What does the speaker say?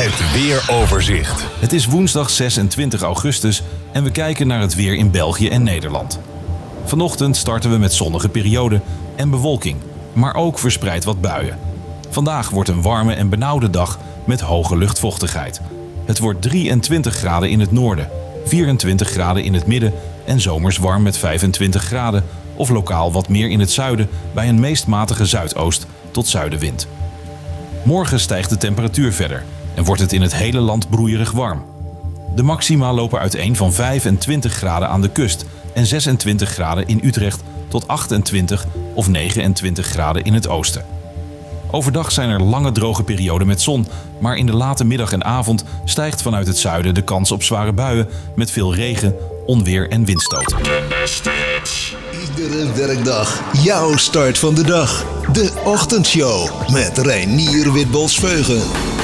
Het weeroverzicht. Het is woensdag 26 augustus en we kijken naar het weer in België en Nederland. Vanochtend starten we met zonnige perioden en bewolking, maar ook verspreid wat buien. Vandaag wordt een warme en benauwde dag met hoge luchtvochtigheid. Het wordt 23 graden in het noorden, 24 graden in het midden en zomers warm met 25 graden of lokaal wat meer in het zuiden bij een meest matige zuidoost tot zuidenwind. Morgen stijgt de temperatuur verder en wordt het in het hele land broeierig warm. De maxima lopen uiteen van 25 graden aan de kust en 26 graden in Utrecht tot 28 of 29 graden in het oosten. Overdag zijn er lange droge perioden met zon, maar in de late middag en avond stijgt vanuit het zuiden de kans op zware buien met veel regen, onweer en windstoten. Iedere werkdag jouw start van de dag. De Ochtendshow met Reinier Witbols-Veugen.